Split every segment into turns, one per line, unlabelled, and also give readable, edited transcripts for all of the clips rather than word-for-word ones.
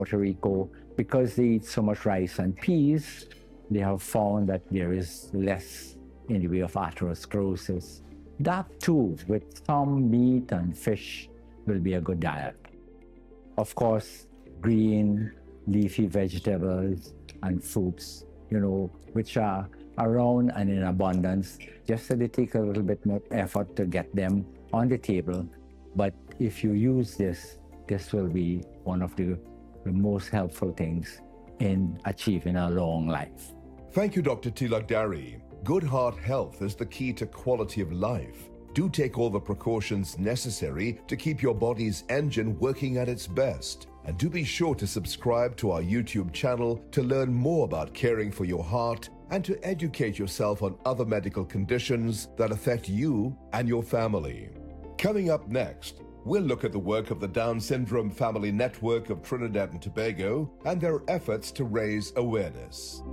Puerto Rico, because they eat so much rice and peas, they have found that there is less in the way of atherosclerosis. That too, with some meat and fish, will be a good diet. Of course, green, leafy vegetables and fruits, which are around and in abundance, just so they take a little bit more effort to get them on the table. But if you use this will be one of the most helpful things in achieving a long life.
Thank you, Dr. Tilak Dari. Good heart health is the key to quality of life. Do take all the precautions necessary to keep your body's engine working at its best. And do be sure to subscribe to our YouTube channel to learn more about caring for your heart and to educate yourself on other medical conditions that affect you and your family. Coming up next, we'll look at the work of the Down Syndrome Family Network of Trinidad and Tobago and their efforts to raise awareness.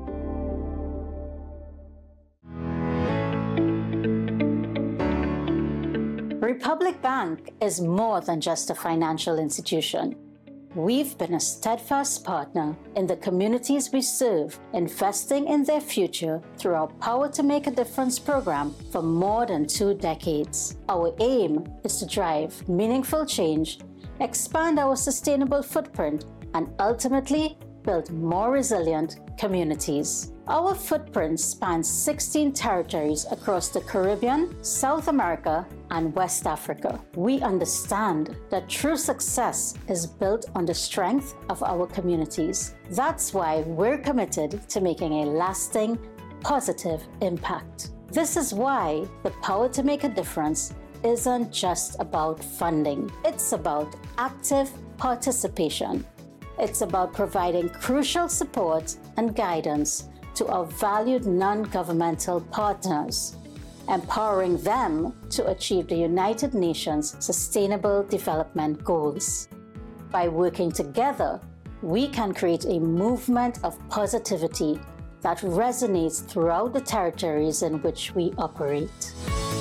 Republic Bank is more than just a financial institution. We've been a steadfast partner in the communities we serve, investing in their future through our Power to Make a Difference program for more than 2 decades. Our aim is to drive meaningful change, expand our sustainable footprint, and ultimately build more resilient communities. Our footprint spans 16 territories across the Caribbean, South America, and West Africa. We understand that true success is built on the strength of our communities. That's why we're committed to making a lasting, positive impact. This is why the Power to Make a Difference isn't just about funding. It's about active participation. It's about providing crucial support and guidance to our valued non-governmental partners, empowering them to achieve the United Nations Sustainable Development Goals. By working together, we can create a movement of positivity that resonates throughout the territories in which we operate.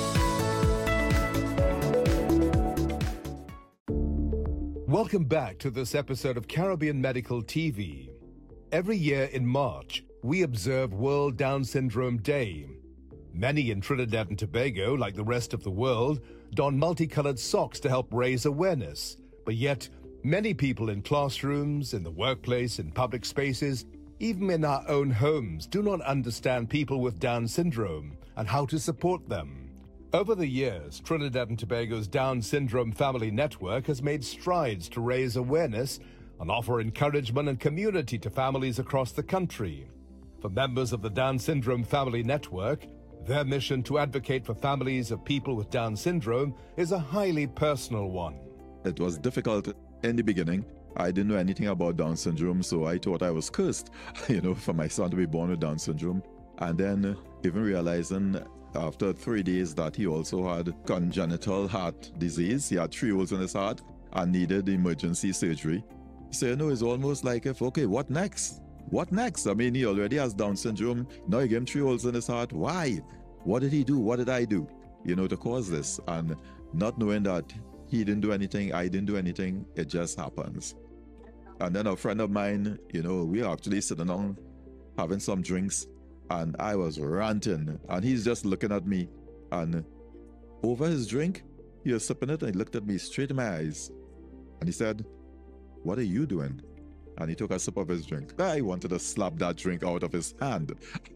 Welcome back to this episode of Caribbean Medical TV. Every year in March, we observe World Down Syndrome Day. Many in Trinidad and Tobago, like the rest of the world, don multicolored socks to help raise awareness. But yet, many people in classrooms, in the workplace, in public spaces, even in our own homes, do not understand people with Down syndrome and how to support them. Over the years, Trinidad and Tobago's Down Syndrome Family Network has made strides to raise awareness and offer encouragement and community to families across the country. For members of the Down Syndrome Family Network, their mission to advocate for families of people with Down syndrome is a highly personal one.
It was difficult in the beginning. I didn't know anything about Down syndrome, so I thought I was cursed, for my son to be born with Down syndrome. And then even realizing after 3 days that he also had congenital heart disease. He had 3 holes in his heart and needed emergency surgery. So, it's almost like, okay, what next? What next? I mean, he already has Down syndrome. Now you give him 3 holes in his heart. Why? What did he do? What did I do, to cause this? And not knowing that he didn't do anything, I didn't do anything, it just happens. And then a friend of mine, we were actually sitting down having some drinks, and I was ranting, and he's just looking at me. And over his drink, he was sipping it, and he looked at me straight in my eyes. And he said, "What are you doing?" And he took a sip of his drink. I wanted to slap that drink out of his hand,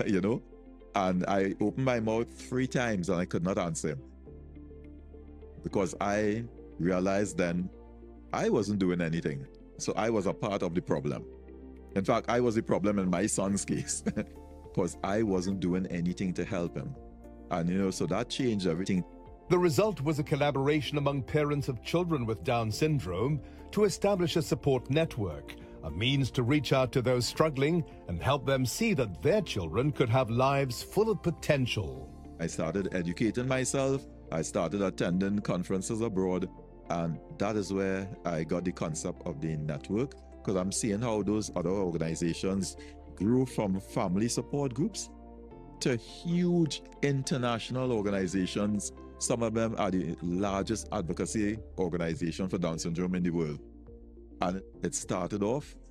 And I opened my mouth 3 times, and I could not answer him. Because I realized then I wasn't doing anything. So I was a part of the problem. In fact, I was the problem in my son's case. Because I wasn't doing anything to help him. And, so that changed everything.
The result was a collaboration among parents of children with Down syndrome to establish a support network, a means to reach out to those struggling and help them see that their children could have lives full of potential.
I started educating myself. I started attending conferences abroad. And that is where I got the concept of the network, because I'm seeing how those other organizations grew from family support groups to huge international organizations. Some of them are the largest advocacy organization for Down syndrome in the world. And it started off